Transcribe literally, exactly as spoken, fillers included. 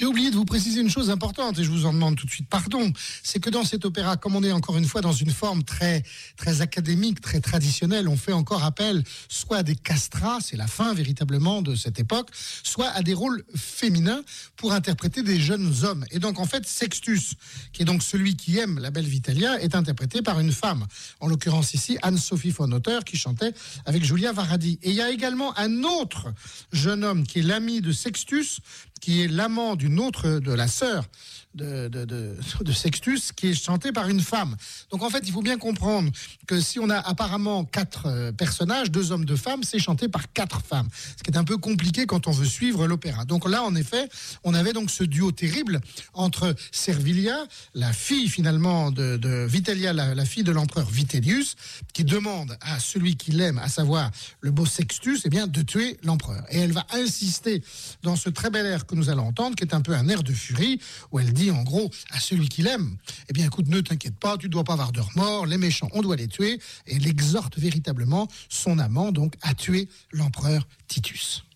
J'ai oublié de vous préciser une chose importante et je vous en demande tout de suite pardon. C'est que dans cet opéra, comme on est encore une fois dans une forme très, très académique, très traditionnelle, on fait encore appel soit à des castrats, c'est la fin véritablement de cette époque, soit à des rôles féminins pour interpréter des jeunes hommes. Et donc en fait, Sextus, qui est donc celui qui aime la belle Vitalia, est interprété par une femme. En l'occurrence ici, Anne-Sophie von Otter, qui chantait avec Julia Varadi. Et il y a également un autre jeune homme qui est l'ami de Sextus, qui est l'amant d'une autre, de la sœur de, de, de, de Sextus, qui est chanté par une femme. Donc en fait, il faut bien comprendre que si on a apparemment quatre euh, personnages, deux hommes, deux femmes, c'est chanté par quatre femmes. Ce qui est un peu compliqué quand on veut suivre l'opéra. Donc là, en effet, on avait donc ce duo terrible entre Servilia, la fille finalement de, de Vitellia, la, la fille de l'empereur Vitellius, qui demande à celui qui l'aime, à savoir le beau Sextus, eh bien, de tuer l'empereur. Et elle va insister dans ce très bel air que nous allons entendre, qui est un peu un air de furie, où elle dit en gros à celui qui l'aime, eh bien écoute, ne t'inquiète pas, tu ne dois pas avoir de remords, les méchants, on doit les tuer, et elle exhorte véritablement son amant donc à tuer l'empereur Titus.